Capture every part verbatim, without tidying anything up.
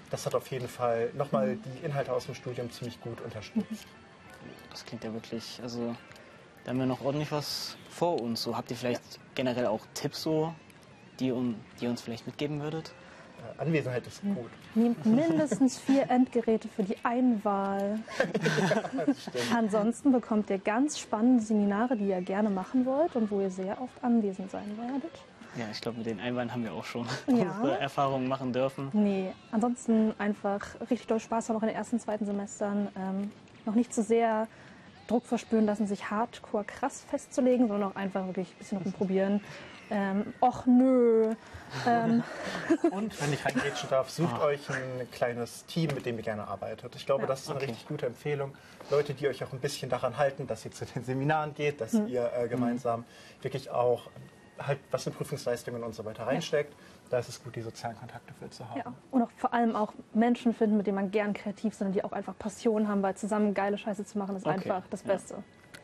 das hat auf jeden Fall nochmal die Inhalte aus dem Studium ziemlich gut unterstützt. Das klingt ja wirklich, also da haben wir noch ordentlich was vor uns. So, habt ihr vielleicht ja. generell auch Tipps, so, die, um, die ihr uns vielleicht mitgeben würdet? Äh, Anwesenheit ist gut. Nehmt mindestens vier Endgeräte für die Einwahl. Ja, das stimmt. Ansonsten bekommt ihr ganz spannende Seminare, die ihr gerne machen wollt und wo ihr sehr oft anwesend sein werdet. Ja, ich glaube, mit den Einwahlen haben wir auch schon Ja. unsere Erfahrungen machen dürfen. Nee, ansonsten einfach richtig doll Spaß haben, auch in den ersten, zweiten Semestern. Ähm, noch nicht zu sehr Druck verspüren lassen, sich hardcore krass festzulegen, sondern auch einfach wirklich ein bisschen rumprobieren. Ähm, och nö. Ähm. Und wenn ich reingrätschen darf, sucht ah. euch ein kleines Team, mit dem ihr gerne arbeitet. Ich glaube, ja. das ist eine okay. richtig gute Empfehlung. Leute, die euch auch ein bisschen daran halten, dass ihr zu den Seminaren geht, dass hm. ihr äh, gemeinsam hm. wirklich auch halt was in Prüfungsleistungen und so weiter reinsteckt. Ja. Da ist es gut, die sozialen Kontakte für zu haben. Ja. Und auch vor allem auch Menschen finden, mit denen man gern kreativ ist, die auch einfach Passion haben, weil zusammen geile Scheiße zu machen, ist okay. einfach das ja. Beste.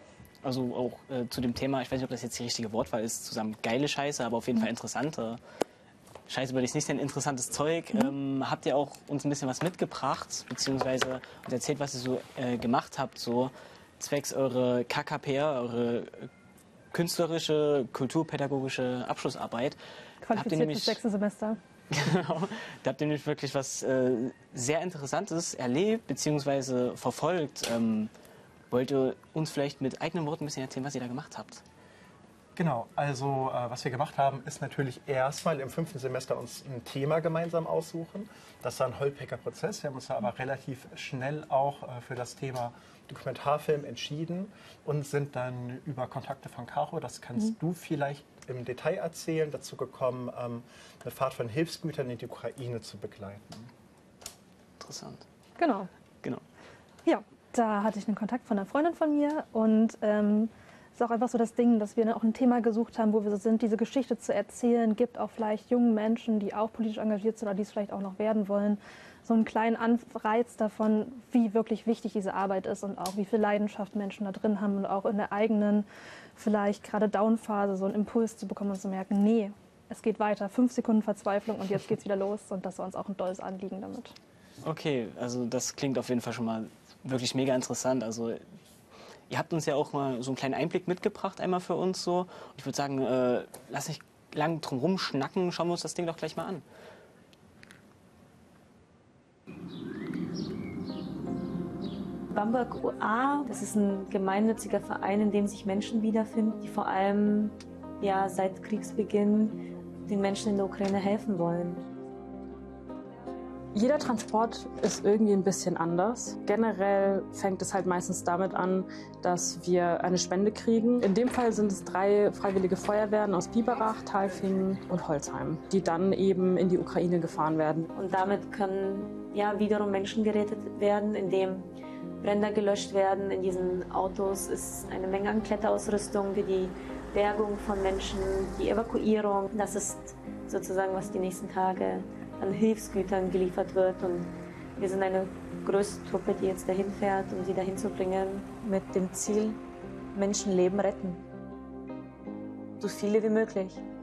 Also auch äh, zu dem Thema, ich weiß nicht, ob das jetzt die richtige Wortwahl ist, zusammen geile Scheiße, aber auf jeden mhm. Fall interessante Scheiße, würde ich nicht nennen, interessantes Zeug. Mhm. Ähm, habt ihr auch uns ein bisschen was mitgebracht, beziehungsweise uns erzählt, was ihr so äh, gemacht habt, so zwecks eure K K P R, eure künstlerische, kulturpädagogische Abschlussarbeit. Qualifiziert fürs sechste Semester. Genau, da habt ihr nämlich wirklich was äh, sehr Interessantes erlebt, beziehungsweise verfolgt. Ähm, Wollt ihr uns vielleicht mit eigenen Worten ein bisschen erzählen, was ihr da gemacht habt? Genau, also äh, was wir gemacht haben, ist natürlich erstmal im fünften Semester uns ein Thema gemeinsam aussuchen. Das war ein holpriger Prozess. Wir haben uns da aber relativ schnell auch äh, für das Thema Dokumentarfilm entschieden und sind dann über Kontakte von Caro, das kannst mhm. du vielleicht im Detail erzählen, dazu gekommen, ähm, eine Fahrt von Hilfsgütern in die Ukraine zu begleiten. Interessant. Genau. Genau. Ja. Da hatte ich einen Kontakt von einer Freundin von mir und ähm, ist auch einfach so das Ding, dass wir dann auch ein Thema gesucht haben, wo wir so sind, diese Geschichte zu erzählen, gibt auch vielleicht jungen Menschen, die auch politisch engagiert sind oder die es vielleicht auch noch werden wollen, so einen kleinen Anreiz davon, wie wirklich wichtig diese Arbeit ist und auch wie viel Leidenschaft Menschen da drin haben und auch in der eigenen, vielleicht gerade Downphase so einen Impuls zu bekommen und zu merken, nee, es geht weiter, fünf Sekunden Verzweiflung und jetzt geht's wieder los und das war uns auch ein dolles Anliegen damit. Okay, also das klingt auf jeden Fall schon mal wirklich mega interessant. Also ihr habt uns ja auch mal so einen kleinen Einblick mitgebracht, einmal für uns so. Und ich würde sagen, äh, lass nicht lang drum rumschnacken, schauen wir uns das Ding doch gleich mal an. Bamberg U A, das ist ein gemeinnütziger Verein, in dem sich Menschen wiederfinden, die vor allem ja, seit Kriegsbeginn den Menschen in der Ukraine helfen wollen. Jeder Transport ist irgendwie ein bisschen anders. Generell fängt es halt meistens damit an, dass wir eine Spende kriegen. In dem Fall sind es drei freiwillige Feuerwehren aus Biberach, Talfingen und Holzheim, die dann eben in die Ukraine gefahren werden. Und damit können ja wiederum Menschen gerettet werden, indem Brände gelöscht werden. In diesen Autos ist eine Menge an Kletterausrüstung für die Bergung von Menschen, die Evakuierung. Das ist sozusagen, was die nächsten Tage an Hilfsgütern geliefert wird. Und wir sind eine größte Truppe, die jetzt dahin fährt, um sie dahin zu bringen. Mit dem Ziel, Menschenleben retten. So viele wie möglich.